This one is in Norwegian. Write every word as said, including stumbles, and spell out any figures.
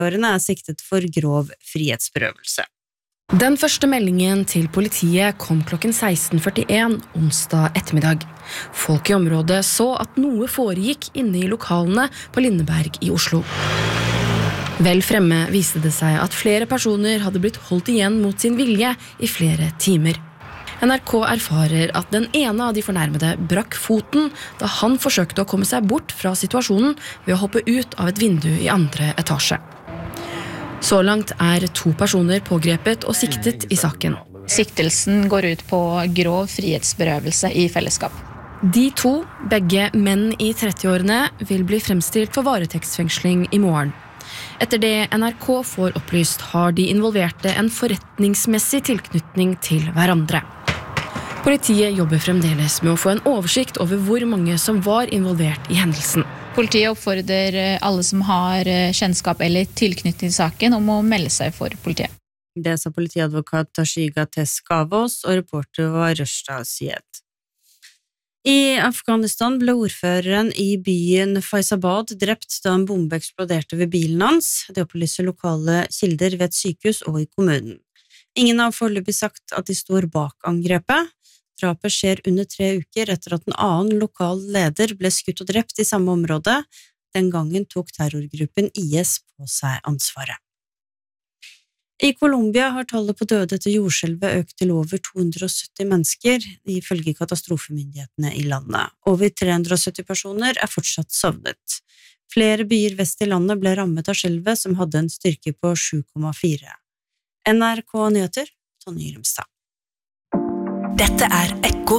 årene er siktet for grov frihetsberøvelse. Den første meldingen til politiet kom klokken seksten førtien onsdag ettermiddag. Folk i området så at noe foregikk inne i lokalene på Lindeberg i Oslo. Vel fremme viste det seg at flere personer hadde blitt holdt igjen mot sin vilje i flere timer. N R K erfarer at den ene av de fornærmede brakk foten da han forsøkte å komme seg bort fra situasjonen ved å hoppe ut av et vindu i andre etasje. Så langt er to personer pågrepet og siktet i saken. Siktelsen går ut på grov frihetsberøvelse i fellesskap. De to, begge menn i trettiårene, vil bli fremstilt for varetektsfengsling i morgen. Etter det N R K får opplyst, har de involverte en forretningsmessig tilknytning til hverandre. Politiet jobber fremdeles med å få en oversikt over hvor mange som var involvert i hendelsen. Politiet oppfordrer alle som har kjennskap eller tilknytning til saken om å melde seg for politiet. Det sa politiadvokat Tashiga Teskavos, og reporter var Røshta Syed. I Afghanistan ble ordføreren i byen Faizabad drept da en bombe eksploderte ved bilen hans. Det opplyser lokale kilder ved et sykehus og i kommunen. Ingen har foreløpig sagt at de står bak angrepet. Drapet skjer under tre uker etter at en annen lokal leder ble skutt og drept i samme område. Den gangen tok terrorgruppen I S på seg ansvaret. I Colombia har tallet på døde etter jordskjelvet økt til over to hundre og sytti mennesker, ifølge katastrofemyndighetene i landet. Over tre hundre og sytti personer er fortsatt savnet. Flere byer vest i landet ble rammet av skjelvet, som hadde en styrke på sju komma fire. N R K Nyheter, Tonje Grimstad. Dette er Ekko.